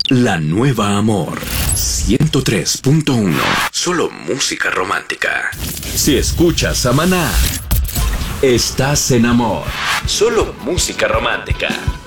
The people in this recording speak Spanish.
La nueva Amor 103.1. Solo música romántica. Si escuchas a Maná, estás en amor. Solo música romántica.